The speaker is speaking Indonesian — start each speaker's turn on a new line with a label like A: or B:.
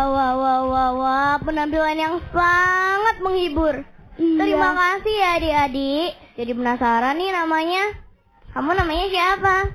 A: Wah, penampilan yang sangat menghibur.
B: Iya.
A: Terima kasih ya adik-adik. Jadi penasaran nih namanya. Kamu namanya siapa?